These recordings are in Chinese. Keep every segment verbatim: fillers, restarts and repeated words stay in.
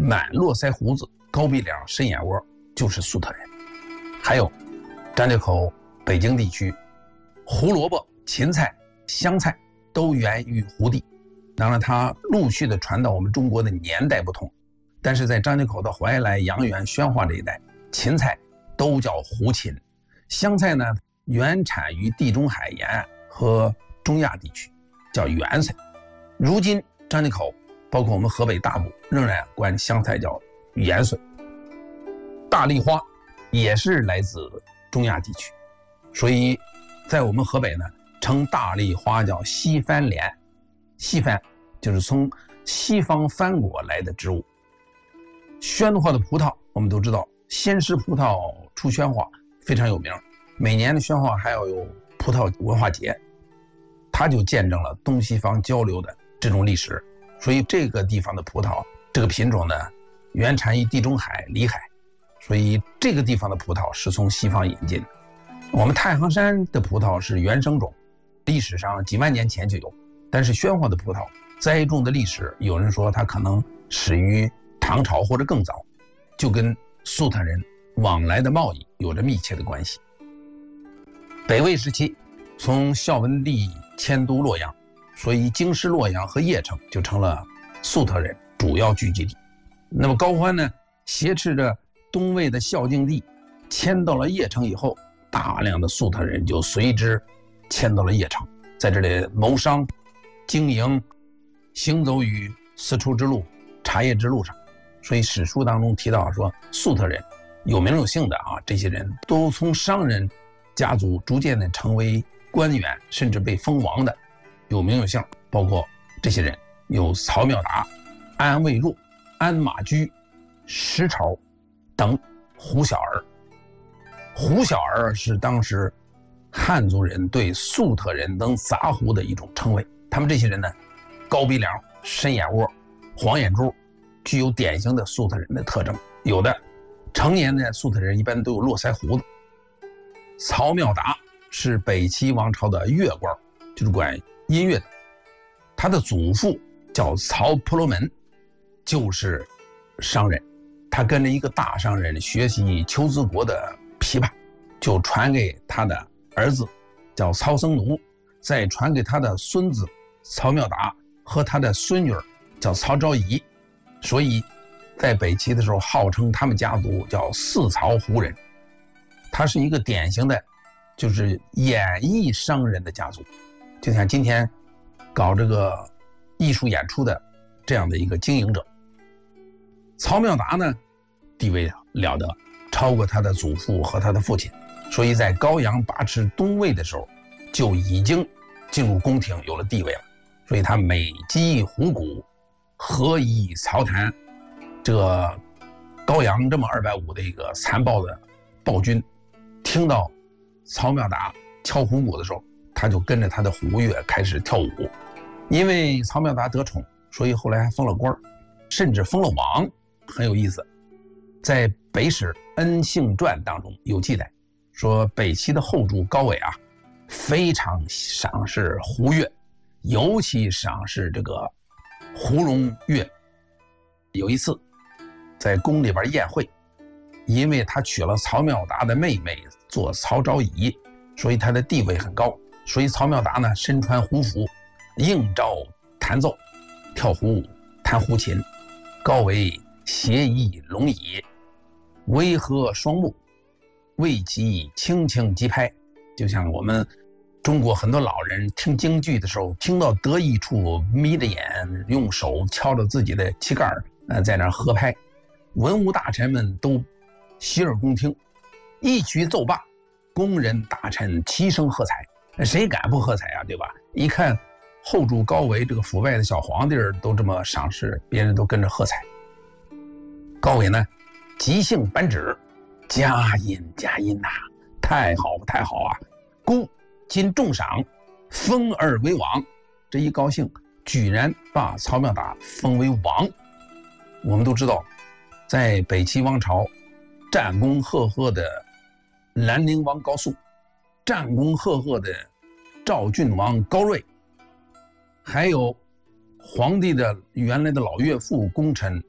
满络腮胡子、高鼻梁、深眼窝，就是粟特人。还有张家口、北京地区，胡萝卜、芹菜、香菜都源于胡地。当然，它陆续的传到我们中国的年代不同，但是在张家口到怀来、阳原、宣化这一带，芹菜都叫胡芹，香菜呢原产于地中海沿岸和中亚地区，叫芫菜。如今张家口包括我们河北大部仍然管香菜叫芫荽。大丽花也是来自中亚地区，所以在我们河北呢，称大丽花叫西番莲。西番就是从西方番果来的植物。宣化的葡萄我们都知道，鲜食葡萄出宣化非常有名，每年的宣化还要有葡萄文化节，它就见证了东西方交流的这种历史。所以这个地方的葡萄这个品种呢，原产于地中海、里海，所以这个地方的葡萄是从西方引进的。我们太行山的葡萄是原生种，历史上几万年前就有，但是宣化的葡萄栽种的历史，有人说它可能始于唐朝或者更早，就跟粟特人往来的贸易有着密切的关系。北魏时期，从孝文帝迁都洛阳，所以京师洛阳和邺城就成了粟特人主要聚集地。那么高欢呢，挟持着东魏的孝敬帝迁到了邺城以后，大量的粟特人就随之迁到了邺城，在这里谋商、经营、行走于丝绸之路、茶叶之路上。所以史书当中提到说，粟特人有名有姓的啊，这些人都从商人家族逐渐的成为官员，甚至被封王的，有名有姓。包括这些人有曹妙达、安卫若、安马居、石朝等胡小儿。胡小儿是当时汉族人对粟特人等杂胡的一种称谓。他们这些人呢，高鼻梁、深眼窝、黄眼珠，具有典型的粟特人的特征。有的成年的粟特人一般都有络腮胡子。曹妙达是北齐王朝的乐官，就是管音乐的。他的祖父叫曹婆罗门，就是商人。他跟着一个大商人学习丘兹国的琵琶，就传给他的儿子叫曹僧奴，再传给他的孙子曹妙达和他的孙女叫曹昭仪。所以在北齐的时候号称他们家族叫四曹胡人。他是一个典型的就是演艺商人的家族，就像今天搞这个艺术演出的这样的一个经营者。曹妙达呢，地位了得，超过他的祖父和他的父亲，所以在高阳把持东魏的时候就已经进入宫廷，有了地位了。所以他美击胡鼓，何以曹谭。这个高阳这么二百五的一个残暴的暴君，听到曹妙达敲胡鼓的时候，他就跟着他的胡乐开始跳舞。因为曹妙达得宠，所以后来还封了官，甚至封了王。很有意思，在《北史恩幸传》当中有记载，说北齐的后主高纬啊，非常赏识胡乐，尤其赏识这个胡荣乐。有一次在宫里边宴会，因为他娶了曹妙达的妹妹做曹昭仪，所以他的地位很高。所以曹妙达呢，身穿胡服，应召弹奏，跳胡舞，弹胡琴。高纬斜倚龙椅，微合双目，为其轻轻击拍。就像我们中国很多老人听京剧的时候，听到得意处眯着眼，用手敲着自己的旗杆，呃，在那合拍。文武大臣们都洗耳恭听，一曲奏罢，宫人大臣齐声喝彩。谁敢不喝彩啊，对吧？一看后主高纬这个腐败的小皇帝都这么赏识，别人都跟着喝彩。高纬呢，即兴扳指，佳音佳音呐、啊，太好太好啊！孤今重赏，封而为王。这一高兴，居然把曹妙达封为王。我们都知道，在北齐王朝，战功赫赫的兰陵王高肃，战功赫赫的赵郡王高睿，还有皇帝的原来的老岳父功臣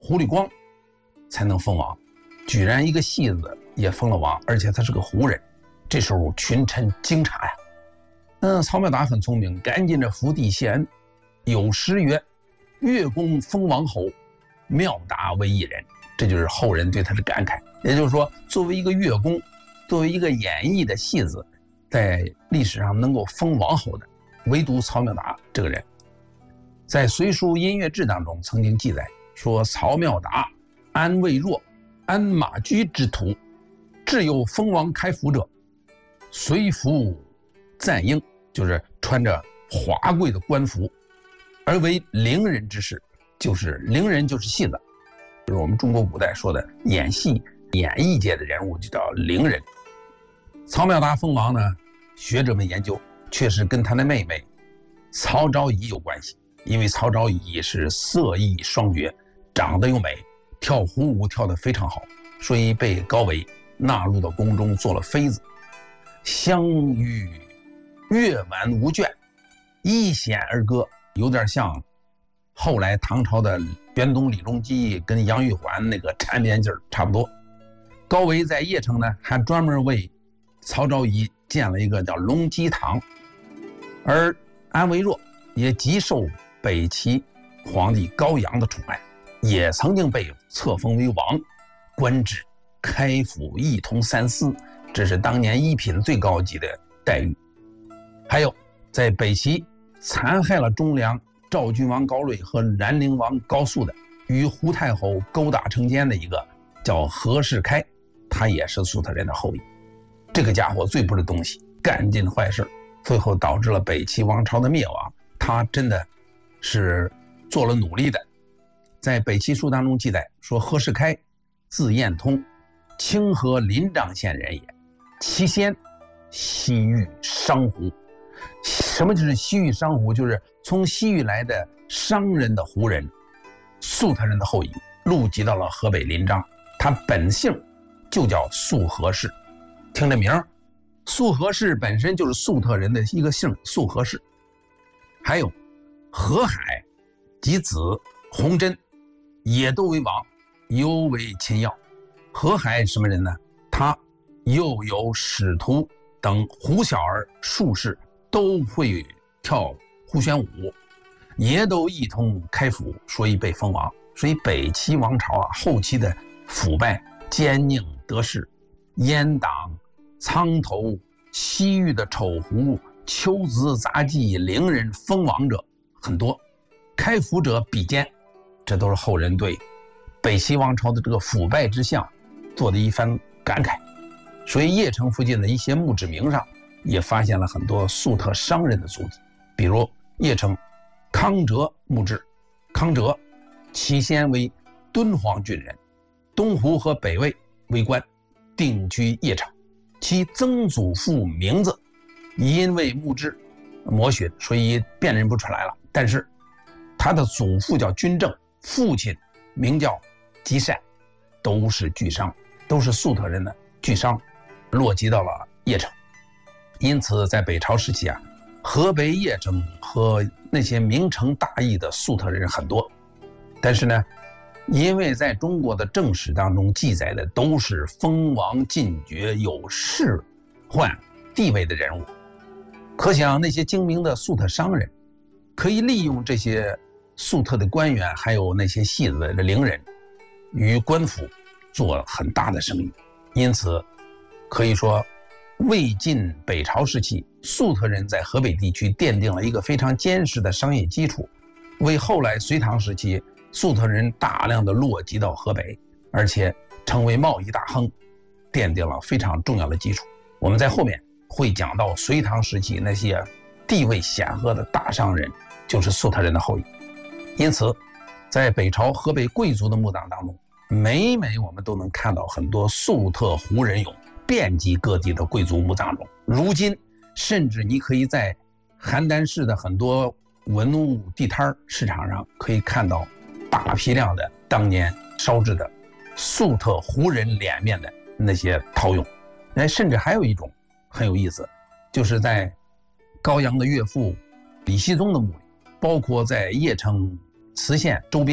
胡律光才能封王，居然一个戏子也封了王，而且他是个胡人。这时候群臣惊诧呀。嗯，曹妙达很聪明，赶紧着伏地谢恩，有诗曰：“越公封王侯，妙达为一人。”这就是后人对他的感慨。也就是说，作为一个乐工，作为一个演绎的戏子，在历史上能够封王侯的，唯独曹妙达这个人。在《隋书音乐志》当中曾经记载说，曹妙达安魏若、安马居之徒，至有封王开府者，随服赞英，就是穿着华贵的官服，而为伶人之士，就是伶人就是戏子，就是我们中国古代说的演戏演艺界的人物就叫伶人。曹妙达封王呢，学者们研究确实跟他的妹妹曹昭仪有关系，因为曹昭仪是色艺双绝，长得又美，跳胡舞跳得非常好，所以被高维纳入到宫中做了妃子。相遇月晚无倦，一弦而歌，有点像后来唐朝的玄宗李隆基跟杨玉环那个缠绵劲儿差不多。高维在邺城呢，还专门为曹昭仪建了一个叫隆基堂，而安维若也极受北齐皇帝高阳的宠爱，也曾经被册封为王，官至开府一同三司，这是当年一品最高级的待遇。还有在北齐残害了忠良赵郡王高睿和兰陵王高肃的，与胡太后勾搭成奸的一个叫何世开，他也是粟特人的后裔。这个家伙最不是东西，干尽坏事，最后导致了北齐王朝的灭亡。他真的是做了努力的。在北齐书当中记载说，何世开字彦通，清河临獐县人也，其先西域商胡。什么就是西域商胡？就是从西域来的商人的胡人，粟特人的后裔，入籍到了河北临漳。他本姓就叫粟何氏，听这名儿，粟何氏本身就是粟特人的一个姓，粟何氏。还有何海及子弘真也都为王，尤为亲要。何海什么人呢？他又有使徒等胡小儿术士都会跳胡旋舞，也都一同开府，所以被封王。所以北齐王朝啊，后期的腐败、奸佞得势，阉党、苍头、西域的丑胡、丘子杂技、伶人封王者很多，开府者比肩，这都是后人对北齐王朝的这个腐败之象做的一番感慨。所以邺城附近的一些墓志铭上也发现了很多粟特商人的足迹，比如邺城康哲墓志，康哲起先为敦煌郡人，东湖和北魏为官，定居邺城，其曾祖父名字因为墓志摹寻，所以辨认不出来了，但是他的祖父叫君正，父亲名叫吉善，都是巨商，都是粟特人的巨商，落籍到了邺城。因此在北朝时期啊，河北邺城和那些名城大邑的粟特人很多，但是呢，因为在中国的正史当中记载的都是封王进爵有仕宦地位的人物，可想那些精明的粟特商人可以利用这些粟特的官员还有那些戏子的伶人与官府做很大的生意。因此可以说魏晋北朝时期，粟特人在河北地区奠定了一个非常坚实的商业基础，为后来隋唐时期粟特人大量的落籍到河北，而且成为贸易大亨奠定了非常重要的基础。我们在后面会讲到隋唐时期那些地位显赫的大商人就是粟特人的后裔。因此在北朝河北贵族的墓葬当中，每每我们都能看到很多粟特胡人俑遍及各地的贵族墓葬中。如今甚至你可以在邯郸市的很多文物地摊市场上可以看到大批量的当年烧制的粟特胡人脸面的那些陶俑。哎，甚至还有一种很有意思，就是在高阳的岳父李熙宗的墓里，包括在邺城磁县周边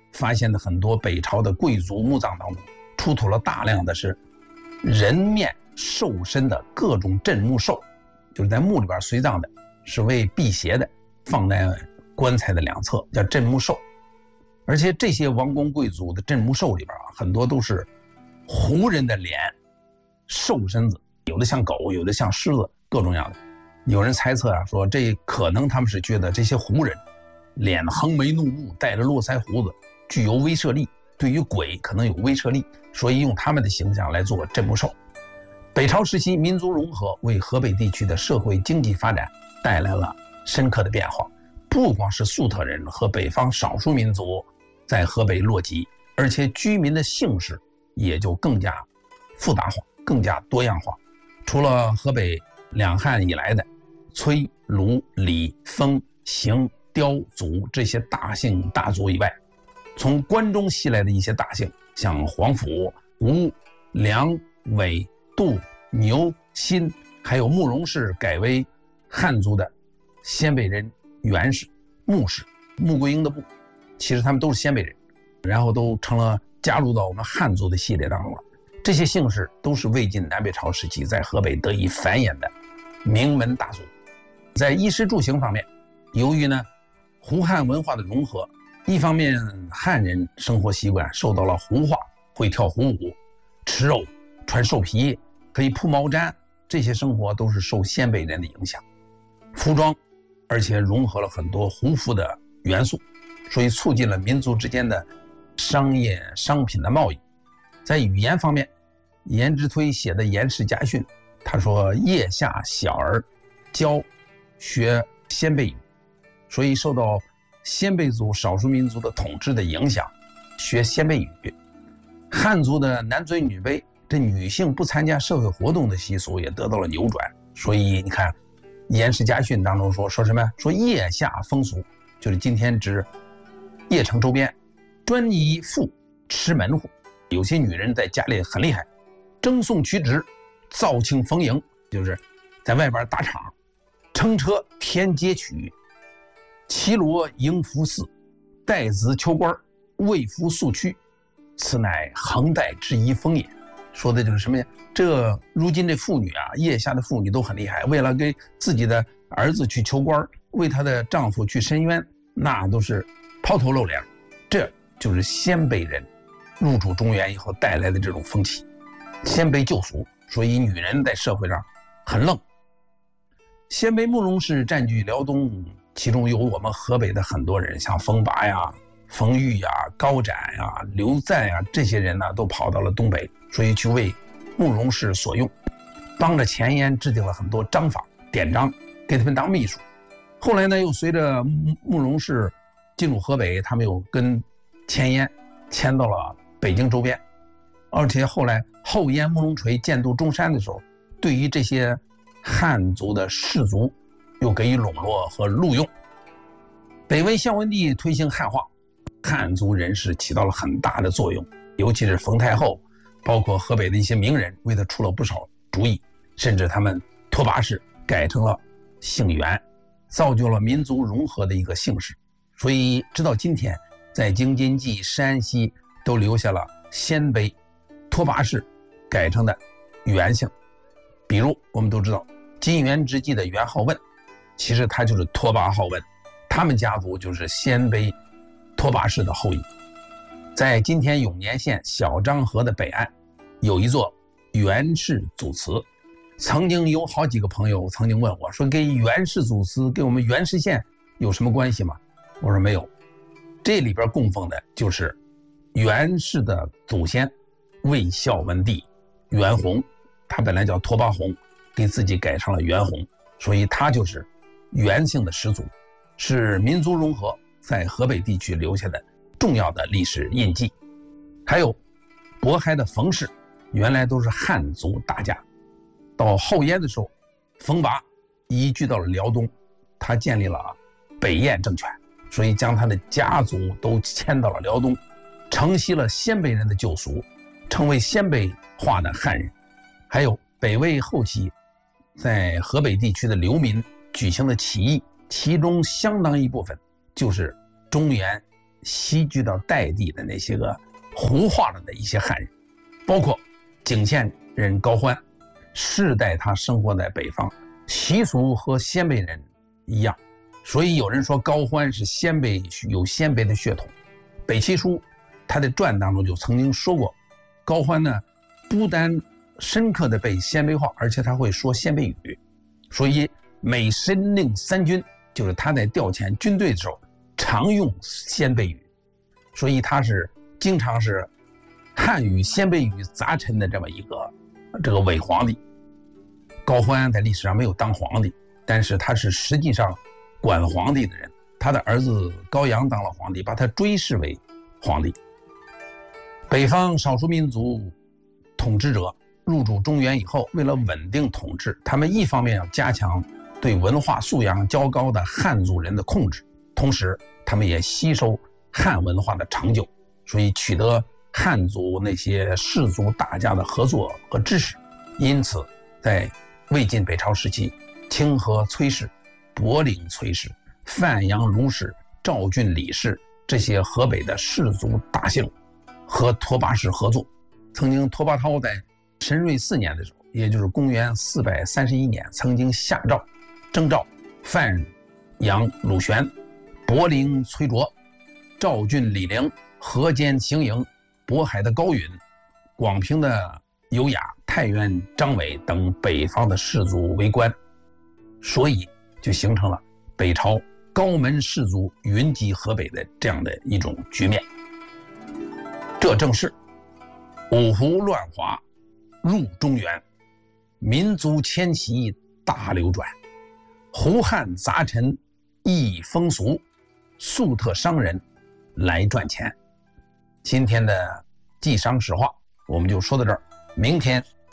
发现的很多北朝的贵族墓葬当中，出土了大量的是人面兽身的各种镇墓兽，就是在墓里边随葬的，是为辟邪的，放在棺材的两侧，叫镇墓兽。而且这些王公贵族的镇墓兽里边啊，很多都是胡人的脸，兽身子，有的像狗，有的像狮子，各种样的。有人猜测啊，说这可能他们是觉得这些胡人脸横眉怒目，带着络腮胡子，具有威慑力，对于鬼可能有威慑力，所以用他们的形象来做镇墓兽。北朝时期民族融合为河北地区的社会经济发展带来了深刻的变化，不光是粟特人和北方少数民族在河北落籍，而且居民的姓氏也就更加复杂化，更加多样化。除了河北两汉以来的崔、卢、李、封、邢、刁、祖这些大姓大族以外，从关中西来的一些大姓，像黄甫、吴、梁、韦、杜、牛、辛，还有慕容氏改为汉族的鲜卑人袁氏、穆氏，穆桂英的穆，其实他们都是鲜卑人，然后都成了加入到我们汉族的系列当中了。这些姓氏都是魏晋南北朝时期在河北得以繁衍的名门大族。在衣食住行方面，由于呢胡汉文化的融合，一方面汉人生活习惯受到了胡化，会跳胡舞、吃肉、穿兽皮，可以铺毛毡，这些生活都是受鲜卑人的影响。服装而且融合了很多胡服的元素，所以促进了民族之间的商业商品的贸易。在语言方面，颜之推写的《颜氏家训》，他说腋下小儿教学鲜卑语，所以受到鲜卑族少数民族的统治的影响，学鲜卑语。汉族的男尊女卑，这女性不参加社会活动的习俗也得到了扭转。所以你看《颜氏家训》当中说说什么？说腋下风俗，就是今天指邺城周边，专以妇吃门户。有些女人在家里很厉害，争讼曲直，造庆逢迎，就是在外边打场，乘车填街曲，骑骡迎服祀，带子求官，为夫诉屈，此乃横代之仪风也。说的就是什么呀？这如今这妇女啊，腋下的妇女都很厉害，为了给自己的儿子去求官，为她的丈夫去申冤，那都是抛头露脸。这就是鲜卑人入主中原以后带来的这种风气，鲜卑旧俗，所以女人在社会上很愣。鲜卑慕容氏占据辽东，其中有我们河北的很多人，像冯拔呀、冯玉呀、高展呀、刘赞呀，这些人呢都跑到了东北，所以去为慕容氏所用，帮着前燕制定了很多章法典章，给他们当秘书。后来呢，又随着慕容氏进入河北，他们又跟前燕迁到了北京周边，而且后来后燕慕容垂建都中山的时候，对于这些汉族的士族又给予笼络和录用。北魏孝文帝推行汉化，汉族人士起到了很大的作用，尤其是冯太后，包括河北的一些名人为他出了不少主意，甚至他们拓跋氏改成了姓袁，造就了民族融合的一个姓氏。所以直到今天，在京津冀、山西都留下了鲜卑拓跋氏改成的袁姓。比如我们都知道金元之际的袁浩问，其实他就是拓跋浩问，他们家族就是鲜卑拓跋氏的后裔。在今天永年县小张河的北岸，有一座袁氏祖祠。曾经有好几个朋友曾经问我说，跟袁氏祖祠跟我们袁氏县有什么关系吗？我说没有，这里边供奉的就是袁氏的祖先魏孝文帝袁弘，他本来叫拓跋弘，给自己改成了袁弘，所以他就是袁姓的始祖，是民族融合在河北地区留下的重要的历史印记。还有渤海的冯氏，原来都是汉族大家，到后燕的时候，冯拔移居到了辽东，他建立了北燕政权，所以将他的家族都迁到了辽东，承袭了鲜卑人的旧俗，成为鲜卑化的汉人。还有北魏后期在河北地区的流民举行的起义，其中相当一部分就是中原西居到代地的那些个胡化了的一些汉人，包括景县人高欢，世代他生活在北方，习俗和鲜卑人一样，所以有人说高欢是鲜卑，有鲜卑的血统。北齐书他的传当中就曾经说过，高欢呢不但深刻的被鲜卑化，而且他会说鲜卑语，所以每申令三军，就是他在调遣军队的时候常用鲜卑语，所以他是经常是汉语鲜卑语杂陈的这么一个这个伪皇帝。高欢在历史上没有当皇帝，但是他是实际上管皇帝的人，他的儿子高阳当了皇帝，把他追谥为皇帝。北方少数民族统治者入主中原以后，为了稳定统治，他们一方面要加强对文化素养较高的汉族人的控制，同时他们也吸收汉文化的长久，所以取得汉族那些氏族大家的合作和支持。因此在魏晋北朝时期，清河崔氏、柏林崔氏、范阳卢氏、赵郡李氏这些河北的氏族大姓和拓跋氏合作。曾经拓跋焘在神瑞四年的时候，也就是公元四百三十一年，曾经下诏征召范阳鲁玄、柏林崔卓、赵郡李陵、河间邢营、渤海的高允、广平的有雅、太原张伟等北方的氏族为官，所以就形成了北朝高门氏族云集河北的这样的一种局面。这正是五胡乱华入中原，民族迁徙大流转，胡汉杂陈异风俗，粟特商人来赚钱。今天的记商史话我们就说到这儿，明天